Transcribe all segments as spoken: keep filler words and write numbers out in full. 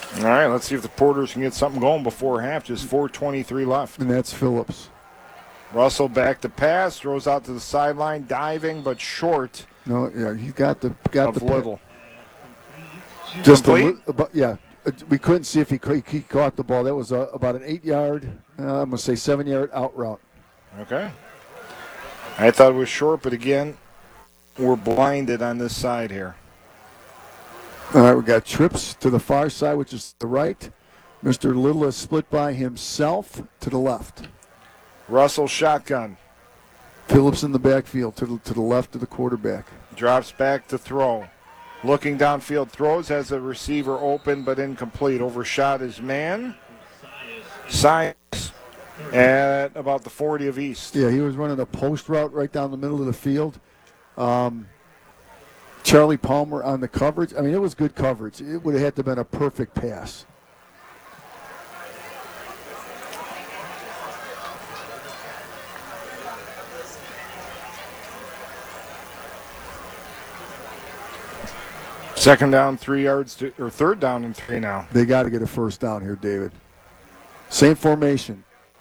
All right, let's see if the Porters can get something going before half. Just four twenty-three left. And that's Phillips. Russell back to pass, throws out to the sideline, diving but short. No, yeah, he got the got of the Little. Just a li- about, yeah. We couldn't see if he, he caught the ball. That was a, about an eight-yard, uh, I'm going to say seven-yard out route. Okay. I thought it was short, but again, we're blinded on this side here. All right, we got trips to the far side, which is the right. Mister Little is split by himself to the left. Russell shotgun. Phillips in the backfield to the, to the left of the quarterback. Drops back to throw. Looking downfield, throws, has a receiver open but incomplete. Overshot his man. Science at about the forty of East. Yeah, he was running a post route right down the middle of the field. Um, Charlie Palmer on the coverage. I mean, it was good coverage. It would have had to have been a perfect pass. Second down, three yards, to, or third down and three now. They got to get a first down here, David. Same formation.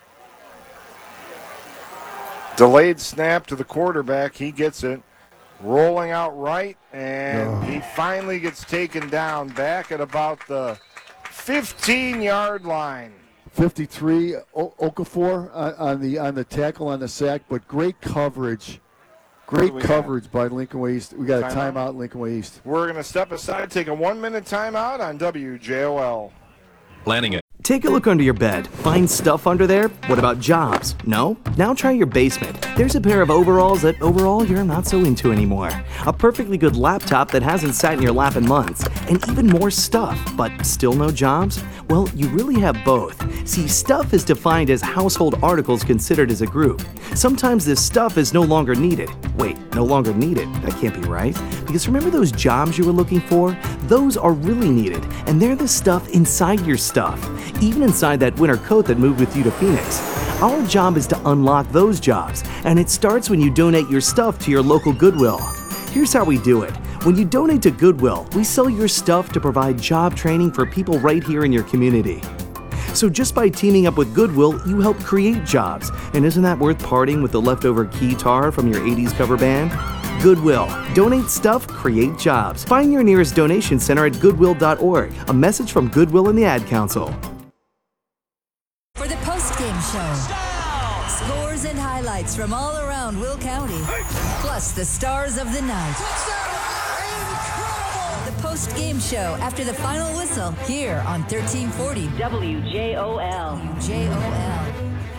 Delayed snap to the quarterback. He gets it. Rolling out right, and oh. he finally gets taken down back at about the fifteen-yard line. fifty-three, o- Okafor on, on the on the tackle on the sack, but great coverage. Great coverage got? by Lincoln Way East. We got a timeout, timeout Lincoln Way East. We're going to step aside, take a one-minute timeout on W J O L. Planning it. Take a look under your bed. Find stuff under there? What about jobs? No? Now try your basement. There's a pair of overalls that overall you're not so into anymore. A perfectly good laptop that hasn't sat in your lap in months. And even more stuff, but still no jobs? Well, you really have both. See, stuff is defined as household articles considered as a group. Sometimes this stuff is no longer needed. Wait, no longer needed? That can't be right. Because remember those jobs you were looking for? Those are really needed, and they're the stuff inside your stuff. Even inside that winter coat that moved with you to Phoenix. Our job is to unlock those jobs, and it starts when you donate your stuff to your local Goodwill. Here's how we do it. When you donate to Goodwill, we sell your stuff to provide job training for people right here in your community. So just by teaming up with Goodwill, you help create jobs. And isn't that worth parting with the leftover keytar from your eighties cover band? Goodwill. Donate stuff, create jobs. Find your nearest donation center at goodwill dot org. A message from Goodwill and the Ad Council. For the post-game show, scores and highlights from all around Will County, plus the stars of the night. The post-game show after the final whistle here on thirteen forty W J O L. W J O L.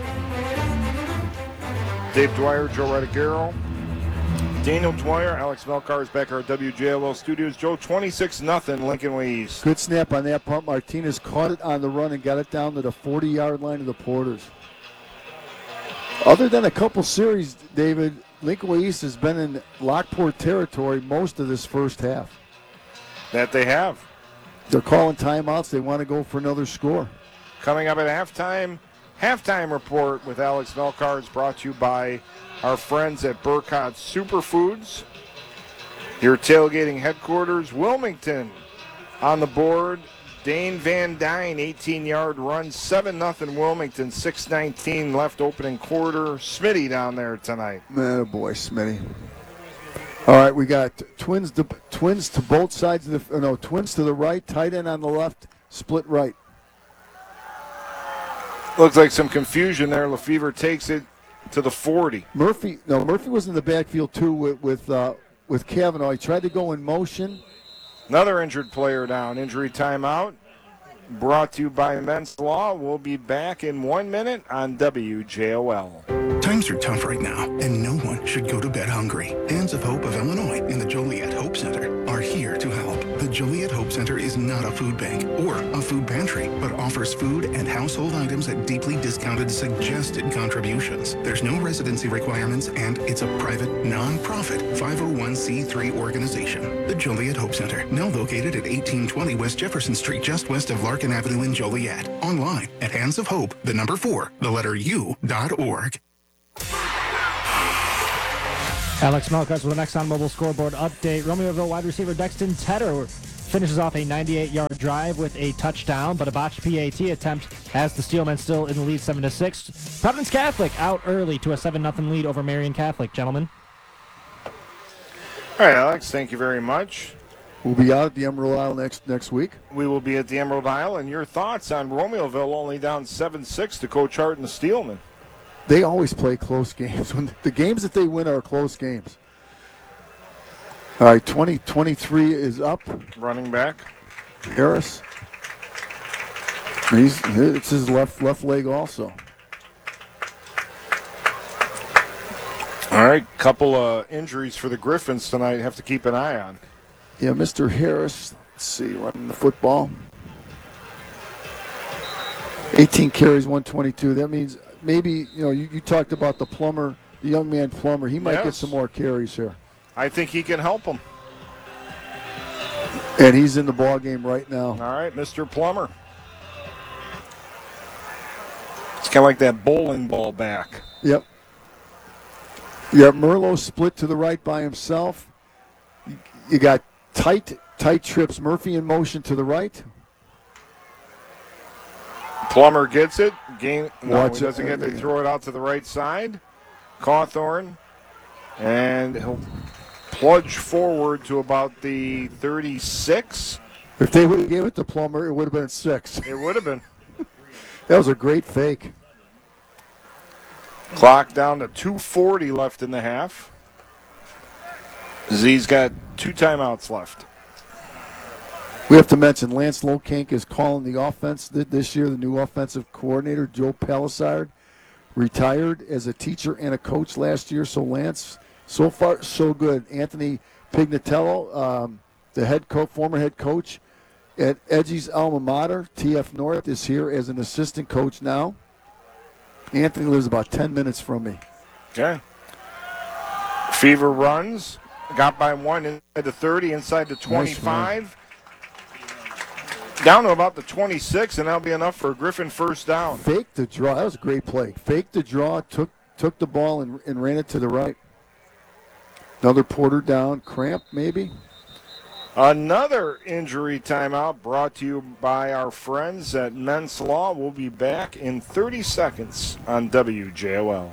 Dave Dwyer, Joe Radagaro, Daniel Dwyer, Alex Melcar is back at our W J L L studios. Joe, twenty-six nothing Lincoln Way East. Good snap on that punt. Martinez caught it on the run and got it down to the forty-yard line of the Porters. Other than a couple series, David, Lincoln Way East has been in Lockport territory most of this first half. That they have. They're calling timeouts. They want to go for another score. Coming up at halftime, halftime report with Alex Melcar is brought to you by our friends at Burkott Superfoods. Your tailgating headquarters, Wilmington on the board. Dane Van Dyne, eighteen-yard run, seven nothing Wilmington, six nineteen left opening quarter. Smitty down there tonight. Man, oh boy, Smitty. All right, we got twins to, twins to both sides of the, no, twins to the right, tight end on the left, split right. Looks like some confusion there. Lefevre takes it to the forty. Murphy, no, Murphy was in the backfield too with with, uh, with Kavanaugh. He tried to go in motion. Another injured player down. Injury timeout. Brought to you by Men's Law. We'll be back in one minute on W J O L. Times are tough right now, and no one should go to bed hungry. Hands of Hope of Illinois and the Joliet Hope Center are here to help. The Joliet Hope Center is not a food bank or a food pantry, but offers food and household items at deeply discounted suggested contributions. There's no residency requirements, and it's a private, non-profit five oh one c three organization. The Joliet Hope Center, now located at eighteen twenty West Jefferson Street, just west of Larkin Avenue in Joliet. Online at Hands of Hope, the number four, the letter U, dot org. Alex Melkars with the next on mobile scoreboard update. Romeoville wide receiver Dexton Tedder finishes off a ninety-eight-yard drive with a touchdown, but a botched P A T attempt has the Steelmen still in the lead seven to six. Providence Catholic out early to a seven nothing lead over Marion Catholic, gentlemen. All right, Alex, thank you very much. We'll be out at the Emerald Isle next next week. We will be at the Emerald Isle, and your thoughts on Romeoville only down seven six to Coach Hart and the Steelmen. They always play close games. When the games that they win are close games. All right, twenty twenty-three is up. Running back. Harris. He's, it's his left left leg also. All right, couple of injuries for the Griffins tonight. Have to keep an eye on. Yeah, Mister Harris, let's see, running the football. eighteen carries, one twenty-two. That means maybe, you know, you, you talked about the Plummer, the young man Plummer. He might yes. get some more carries here. I think he can help them. And he's in the ball game right now. All right, Mister Plummer. It's kind of like that bowling ball back. Yep. Yeah, Merlot split to the right by himself. You got tight, tight trips. Murphy in motion to the right. Plummer gets it. Gain. No, Watch he doesn't it. get it. They throw it out to the right side. Cawthorn. And he'll plunge forward to about the thirty-six. If they would have given it to Plummer, it would have been six. It would have been. That was a great fake. Clock down to two forty left in the half. Z's got two timeouts left. We have to mention Lance Lokank is calling the offense this year. The new offensive coordinator, Joe Palisard, retired as a teacher and a coach last year. So Lance, so far, so good. Anthony Pignatello, um, the head coach, former head coach at Edgy's alma mater, T F North, is here as an assistant coach now. Anthony lives about ten minutes from me. Okay. Fever runs. Got by one inside the thirty, inside the twenty-five. Nice. Down to about the twenty-six, and that'll be enough for a Griffin first down. Faked the draw. That was a great play. Faked the draw, took took the ball, and, and ran it to the right. Another Porter down. Cramp, maybe. Another injury timeout brought to you by our friends at Men's Law. We'll be back in thirty seconds on W J O L.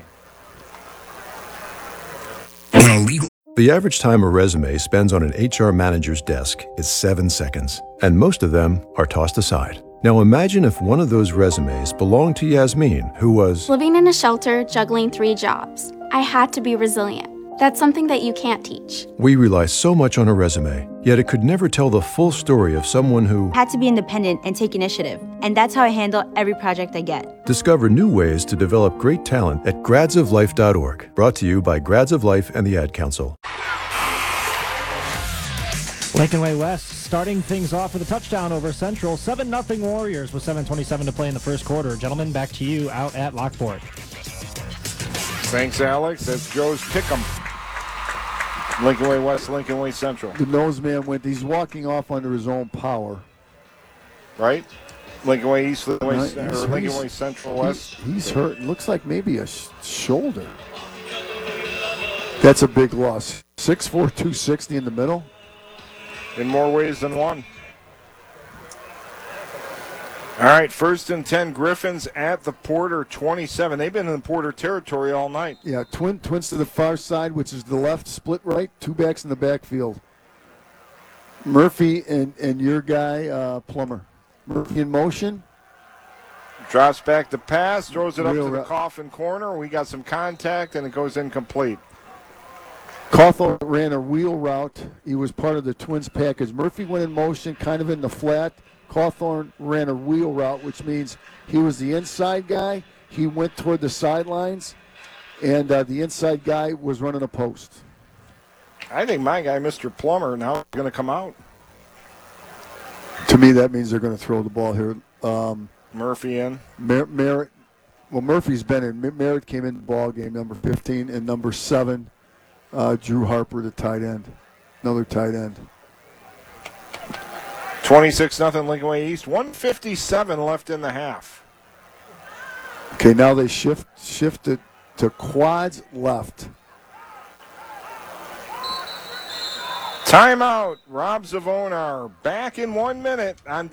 When a legal The average time a resume spends on an H R manager's desk is seven seconds, and most of them are tossed aside. Now imagine if one of those resumes belonged to Yasmin, who was living in a shelter, juggling three jobs. I had to be resilient. That's something that you can't teach. We rely so much on a resume, yet it could never tell the full story of someone who had to be independent and take initiative. And that's how I handle every project I get. Discover new ways to develop great talent at grads of life dot org. Brought to you by Grads of Life and the Ad Council. Lincoln Way West starting things off with a touchdown over Central. seven nothing Warriors with seven twenty-seven to play in the first quarter. Gentlemen, back to you out at Lockport. Thanks, Alex. That's Joe's Pick'em. Lincoln Way West, Lincoln Way Central. The nose man went. He's walking off under his own power. Right? Lincoln Way East, Lincoln Way, Right. or Lincoln Way Central West. He's, he's hurt. Looks like maybe a sh- shoulder. That's a big loss. six four, two sixty in the middle. In more ways than one. All right, first and ten, Griffins at the Porter twenty-seven. They've been in the Porter territory all night. Yeah, twin twins to the far side, which is the left, split right, two backs in the backfield. Murphy and, and your guy, uh, Plummer. Murphy in motion. Drops back to pass, throws it up Real to the ra- coffin corner. We got some contact, and it goes incomplete. Cawthorn ran a wheel route. He was part of the Twins package. Murphy went in motion, kind of in the flat. Cawthorn ran a wheel route, which means he was the inside guy. He went toward the sidelines, and uh, the inside guy was running a post. I think my guy, Mister Plummer, now is going to come out. To me, that means they're going to throw the ball here. Um, Murphy in. Mer- Merritt. Well, Murphy's been in. Mer- Merritt came in the ball game, number fifteen, and number seven, uh, Drew Harper, the tight end. Another tight end. twenty-six nothing Lincoln Way East. one fifty-seven left in the half. Okay, now they shift shift it to quads left. Timeout. Rob Zavonar back in one minute on